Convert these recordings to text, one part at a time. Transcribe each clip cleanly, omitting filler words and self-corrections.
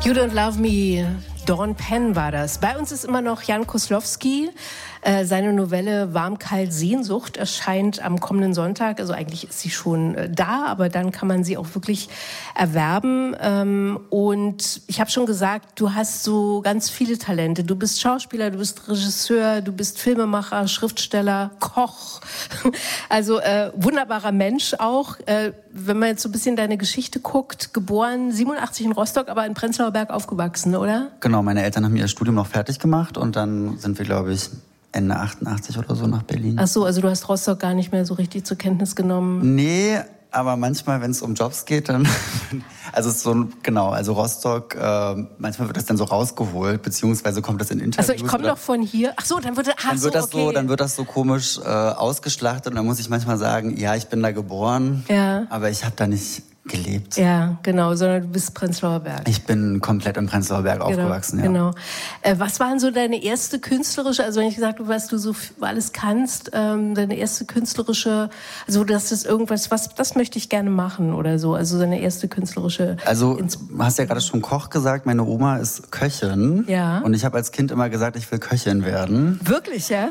You Don't Love Me, Dawn Penn war das. Bei uns ist immer noch Jan Koslowski. Seine Novelle Warm, kalt, Sehnsucht erscheint am kommenden Sonntag. Also eigentlich ist sie schon da, aber dann kann man sie auch wirklich erwerben. Und ich habe schon gesagt, du hast so ganz viele Talente. Du bist Schauspieler, du bist Regisseur, du bist Filmemacher, Schriftsteller, Koch. Also wunderbarer Mensch auch. Wenn man jetzt so ein bisschen deine Geschichte guckt, geboren 87 in Rostock, aber in Prenzlauer Berg aufgewachsen, oder? Genau, meine Eltern haben ihr Studium noch fertig gemacht und dann sind wir, glaube ich, Ende 88 oder so nach Berlin. Ach so, also du hast Rostock gar nicht mehr so richtig zur Kenntnis genommen? Nee, aber manchmal, wenn es um Jobs geht, dann... Also es ist so, genau, also Rostock, manchmal wird das dann so rausgeholt, beziehungsweise kommt das in Interviews. Also ich komme doch von hier. Ach so, dann wird das so komisch ausgeschlachtet und dann muss ich manchmal sagen, ja, ich bin da geboren, ja, aber ich habe da nicht gelebt. Ja, genau, sondern du bist Prenzlauer Berg. Ich bin komplett im Prenzlauer Berg aufgewachsen, ja. Genau. Was waren so deine erste künstlerische, also wenn ich gesagt habe, was du so alles kannst, deine erste künstlerische, also das ist irgendwas, das möchte ich gerne machen oder so, also deine erste künstlerische... Also du hast ja gerade schon Koch gesagt, meine Oma ist Köchin. Ja. Und ich habe als Kind immer gesagt, ich will Köchin werden. Wirklich, ja?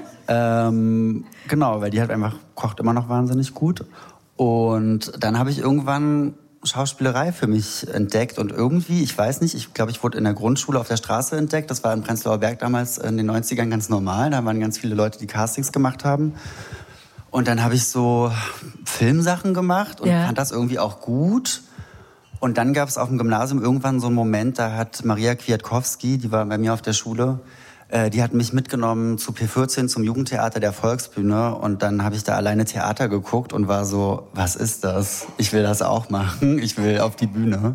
Genau, weil die halt einfach kocht immer noch wahnsinnig gut. Und dann habe ich irgendwann Schauspielerei für mich entdeckt und irgendwie, ich weiß nicht, ich glaube, ich wurde in der Grundschule auf der Straße entdeckt. Das war in Prenzlauer Berg damals in den 90ern ganz normal. Da waren ganz viele Leute, die Castings gemacht haben. Und dann habe ich so Filmsachen gemacht und fand das irgendwie auch gut. Und dann gab es auf dem Gymnasium irgendwann so einen Moment, da hat Maria Kwiatkowski, die war bei mir auf der Schule, die hat mich mitgenommen zu P14 zum Jugendtheater der Volksbühne und dann habe ich da alleine Theater geguckt und war so, was ist das? Ich will das auch machen, ich will auf die Bühne.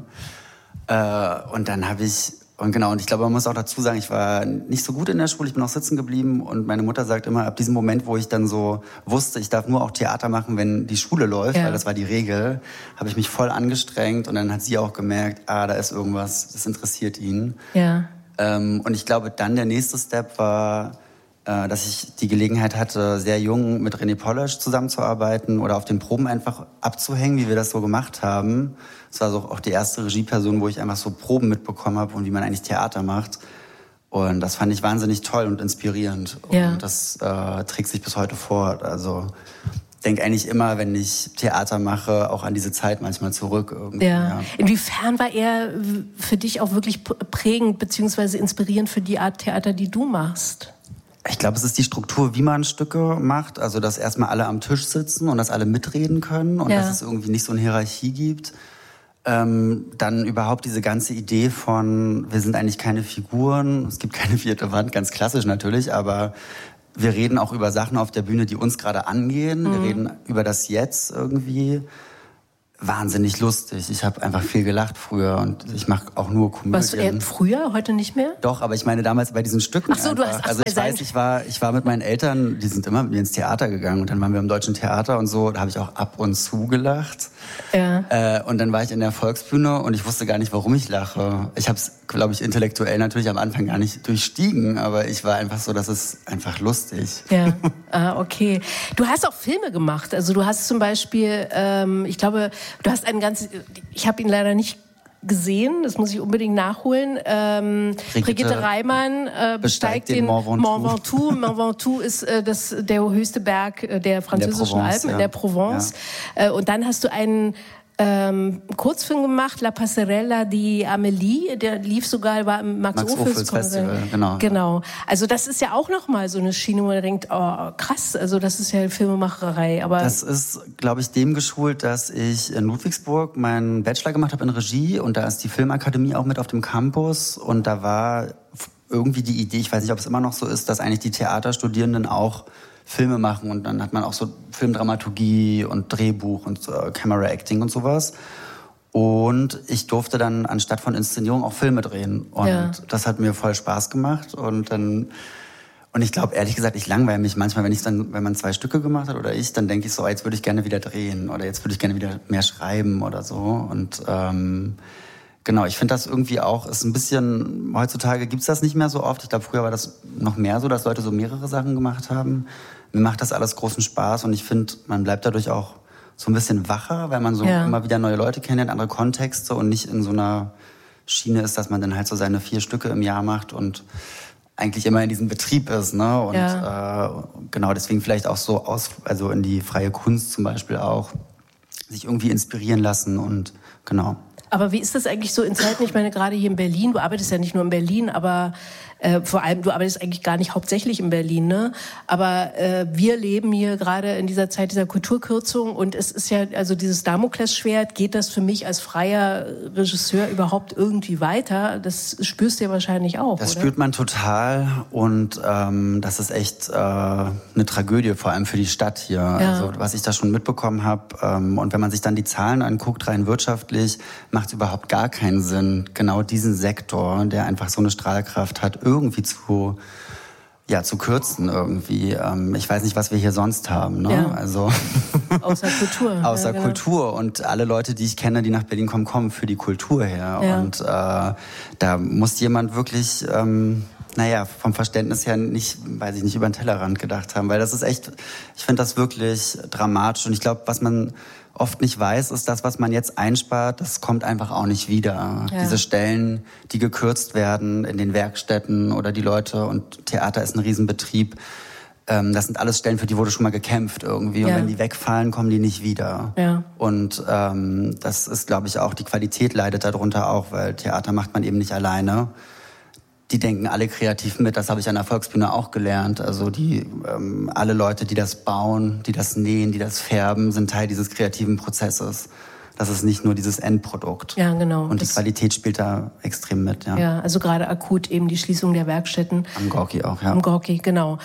Und dann habe ich, und ich glaube, man muss auch dazu sagen, ich war nicht so gut in der Schule, ich bin auch sitzen geblieben und meine Mutter sagt immer, ab diesem Moment, wo ich dann so wusste, ich darf nur auch Theater machen, wenn die Schule läuft, weil das war die Regel, habe ich mich voll angestrengt und dann hat sie auch gemerkt, da ist irgendwas, das interessiert ihn. Ja. Und ich glaube, dann der nächste Step war, dass ich die Gelegenheit hatte, sehr jung mit René Polish zusammenzuarbeiten oder auf den Proben einfach abzuhängen, wie wir das so gemacht haben. Das war so auch die erste Regieperson, wo ich einfach so Proben mitbekommen habe und wie man eigentlich Theater macht. Und das fand ich wahnsinnig toll und inspirierend. Ja. Und das trägt sich bis heute fort. Also ich denke eigentlich immer, wenn ich Theater mache, auch an diese Zeit manchmal zurück. Irgendwie, ja. Inwiefern war er für dich auch wirklich prägend bzw. inspirierend für die Art Theater, die du machst? Ich glaube, es ist die Struktur, wie man Stücke macht. Also, dass erstmal alle am Tisch sitzen und dass alle mitreden können und dass es irgendwie nicht so eine Hierarchie gibt. Dann überhaupt diese ganze Idee von, wir sind eigentlich keine Figuren, es gibt keine vierte Wand, ganz klassisch natürlich, aber wir reden auch über Sachen auf der Bühne, die uns gerade angehen. Wir reden über das Jetzt irgendwie. Wahnsinnig lustig. Ich habe einfach viel gelacht früher und ich mache auch nur Komödien. Warst du eher früher, heute nicht mehr? Doch, aber ich meine damals bei diesen Stücken. Ach so, einfach. du hast Also ich weiß, ich war mit meinen Eltern, die sind immer mit mir ins Theater gegangen und dann waren wir im Deutschen Theater und so, da habe ich auch ab und zu gelacht. Ja. Und dann war ich in der Volksbühne und ich wusste gar nicht, warum ich lache. Ich habe es, glaube ich, intellektuell natürlich am Anfang gar nicht durchstiegen, aber ich war einfach so, das ist einfach lustig. Ja, okay. Du hast auch Filme gemacht. Also du hast zum Beispiel, ich glaube, du hast ich habe ihn leider nicht gesehen, das muss ich unbedingt nachholen. Brigitte Reimann besteigt den Mont Ventoux. Mont Ventoux ist der höchste Berg der französischen Alpen in der Provence. Ja. Und dann hast du einen Kurzfilm gemacht, La Passerella di Amélie, der lief sogar, war im Max-Ophüls Festival, genau. Also das ist ja auch nochmal so eine Schiene, wo man denkt, oh krass, also das ist ja Filmemacherei. Aber das ist, glaube ich, dem geschult, dass ich in Ludwigsburg meinen Bachelor gemacht habe in Regie und da ist die Filmakademie auch mit auf dem Campus und da war irgendwie die Idee, ich weiß nicht, ob es immer noch so ist, dass eigentlich die Theaterstudierenden auch Filme machen und dann hat man auch so Filmdramaturgie und Drehbuch und Camera Acting und sowas. Und ich durfte dann anstatt von Inszenierung auch Filme drehen und das hat mir voll Spaß gemacht und ich glaube ehrlich gesagt, ich langweile mich manchmal, wenn man 2 Stücke gemacht hat oder dann denke ich so, jetzt würde ich gerne wieder drehen oder jetzt würde ich gerne wieder mehr schreiben oder so und genau, ich finde das irgendwie auch, ist ein bisschen, heutzutage gibt's das nicht mehr so oft. Ich glaube, früher war das noch mehr so, dass Leute so mehrere Sachen gemacht haben. Mir macht das alles großen Spaß und ich finde, man bleibt dadurch auch so ein bisschen wacher, weil man so immer wieder neue Leute kennenlernt, andere Kontexte und nicht in so einer Schiene ist, dass man dann halt so seine 4 Stücke im Jahr macht und eigentlich immer in diesem Betrieb ist, ne? Und genau, deswegen vielleicht auch so also in die freie Kunst zum Beispiel auch, sich irgendwie inspirieren lassen und genau. Aber wie ist das eigentlich so in Zeiten, ich meine gerade hier in Berlin, du arbeitest ja nicht nur in Berlin, aber vor allem, du arbeitest eigentlich gar nicht hauptsächlich in Berlin, ne? Aber wir leben hier gerade in dieser Zeit dieser Kulturkürzung und es ist ja, also dieses Damoklesschwert, geht das für mich als freier Regisseur überhaupt irgendwie weiter? Das spürst du ja wahrscheinlich auch, Das oder? spürt man total und das ist echt eine Tragödie, vor allem für die Stadt hier. Ja. Also was ich da schon mitbekommen habe und wenn man sich dann die Zahlen anguckt, rein wirtschaftlich, macht es überhaupt gar keinen Sinn, genau diesen Sektor, der einfach so eine Strahlkraft hat, irgendwie zu kürzen irgendwie. Ich weiß nicht, was wir hier sonst haben. Ne? Ja. Also außer Kultur. Außer Kultur. Und alle Leute, die ich kenne, die nach Berlin kommen, kommen für die Kultur her. Ja. Und da muss jemand wirklich vom Verständnis her nicht, weiß ich nicht, über den Tellerrand gedacht haben. Weil das ist echt, ich finde das wirklich dramatisch. Und ich glaube, was man oft nicht weiß, ist das, was man jetzt einspart, das kommt einfach auch nicht wieder. Ja. Diese Stellen, die gekürzt werden in den Werkstätten oder die Leute, und Theater ist ein Riesenbetrieb, das sind alles Stellen, für die wurde schon mal gekämpft irgendwie. Und wenn die wegfallen, kommen die nicht wieder. Ja. Und das ist, glaube ich, auch, die Qualität leidet darunter auch, weil Theater macht man eben nicht alleine. Die denken alle kreativ mit, das habe ich an der Volksbühne auch gelernt. Also alle Leute, die das bauen, die das nähen, die das färben, sind Teil dieses kreativen Prozesses. Das ist nicht nur dieses Endprodukt. Ja, genau. Und die Qualität spielt da extrem mit. Ja, ja, also gerade akut eben die Schließung der Werkstätten. Am Gorki auch, ja. Am Gorki, genau.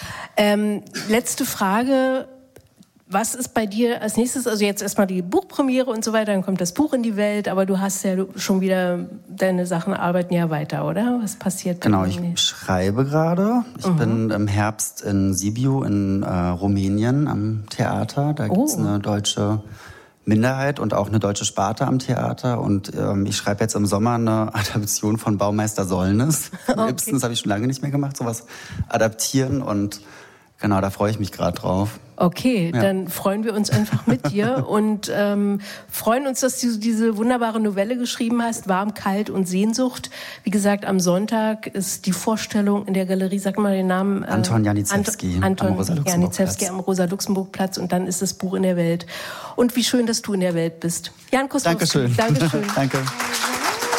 Letzte Frage. Was ist bei dir als nächstes? Also jetzt erstmal die Buchpremiere und so weiter, dann kommt das Buch in die Welt, aber du hast ja schon wieder, deine Sachen arbeiten ja weiter, oder? Was passiert? Genau, ich schreibe gerade. Ich bin im Herbst in Sibiu in Rumänien am Theater. Da gibt's eine deutsche Minderheit und auch eine deutsche Sparte am Theater. Und ich schreibe jetzt im Sommer eine Adaption von Baumeister Sollnes. Ibsen, das habe ich schon lange nicht mehr gemacht, sowas adaptieren, und genau, da freue ich mich gerade drauf. Okay, dann freuen wir uns einfach mit dir und freuen uns, dass du diese wunderbare Novelle geschrieben hast, Warm, Kalt und Sehnsucht. Wie gesagt, am Sonntag ist die Vorstellung in der Galerie, sag mal den Namen. Anton Janicewski. Anton Janicewski am Rosa-Luxemburg-Platz, und dann ist das Buch in der Welt. Und wie schön, dass du in der Welt bist. Jan Koslowski. Dankeschön. Dankeschön. Danke.